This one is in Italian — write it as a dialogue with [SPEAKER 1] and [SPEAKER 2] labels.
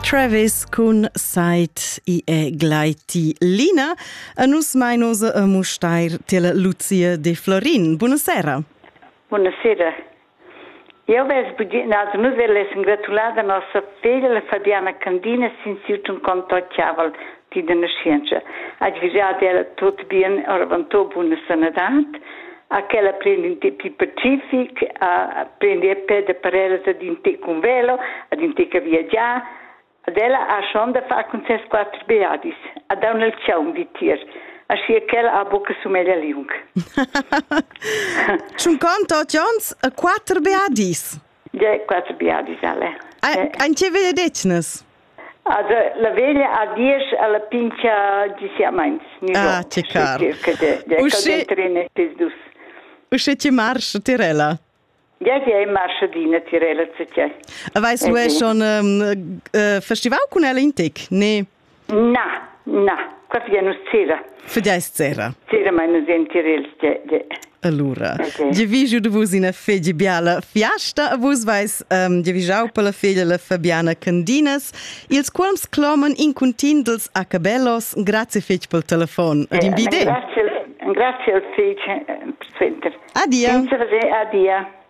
[SPEAKER 1] Travis con Sait I e Glaiti Lina a nus mai nosa a mustair tela Lucia de Florin. Buonasera.
[SPEAKER 2] Buonasera. Io nus velessem gratulada a nossa filha, la Fabiana Candina, sinsiut un conto chiaval di nascenza. Advisada ela tutto bem, orvantou buona sanidade, aquela aprende più pacific, aprende a pé de paredes a dinte com velo, a dinte que viajar, adela a sonda fa com 4 beadis, a dar nel chão de tir. Assim aquela a boca sumelha liung.
[SPEAKER 1] C'un conto Jones a 4 beadis.
[SPEAKER 2] Ja, 4 beadis alle.
[SPEAKER 1] Anche vede decnes.
[SPEAKER 2] Also la veglia a 10 alla pincia di siamens.
[SPEAKER 1] Ah, c'è caro. Usce ci marscia Tirella.
[SPEAKER 2] Ja, che è marsciadina Tirella c'è.
[SPEAKER 1] Avais lu schon festival con ella in tec? Ne?
[SPEAKER 2] Na. Qua viene sera.
[SPEAKER 1] Fediais sera.
[SPEAKER 2] Sera mai non in Tirella,
[SPEAKER 1] Allora, je vigiu de vus ina feggia biala fiasta, vus vais je vigiau per la feglia la Fabiana Candinas, ils qualms clomen in contindels a cabellos, grazie feggia pel telefon. Ad in bide.
[SPEAKER 2] Grazie al feggia, per
[SPEAKER 1] Adia.
[SPEAKER 2] Adia.